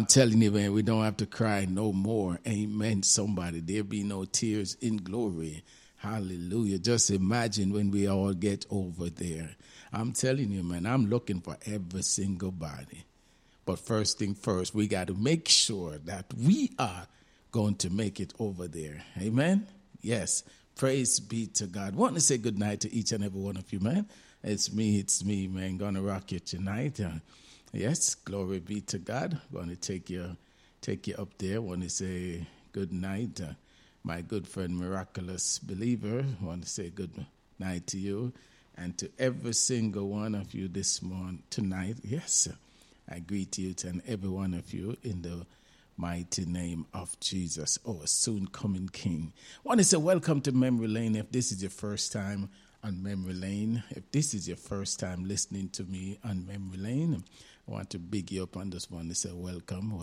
I'm telling you, man, we don't have to cry no more. Amen, somebody. There be no tears in glory. Hallelujah. Just imagine when we all get over there. I'm telling you, man, I'm looking for every single body. But first thing first, we got to make sure that we are going to make it over there. Amen? Yes. Praise be to God. Want to say good night to each and every one of you, man. It's me, man. Gonna rock you tonight. Yes, glory be to God. Gonna take you up there. Want to say good night. My good friend, Miraculous Believer. Want to say good night to you and to every single one of you tonight. Yes, I greet you and every one of you in the mighty name of Jesus, our soon coming King. Want to say welcome to Memory Lane. If this is your first time on Memory Lane, if this is your first time listening to me on Memory Lane, I want to big you up on this one to say welcome.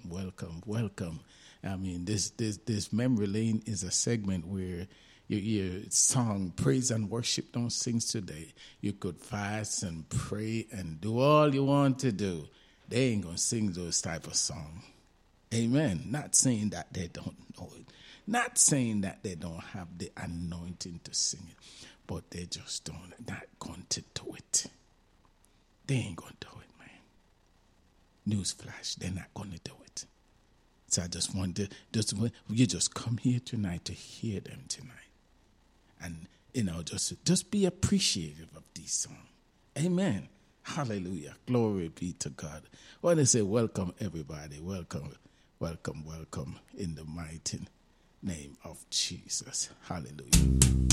I mean, this Memory Lane is a segment where you hear song, praise and worship don't sing today. You could fast and pray and do all you want to do. They ain't going to sing those type of songs. Amen. Not saying that they don't know it. Not saying that they don't have the anointing to sing it. But they just not going to do it. They ain't going to do it, man. Newsflash, they're not going to do it. So I just want to, you just come here tonight to hear them tonight. And, just be appreciative of these songs. Amen. Hallelujah. Glory be to God. I want to say welcome, everybody. Welcome in the mighty name of Jesus. Hallelujah.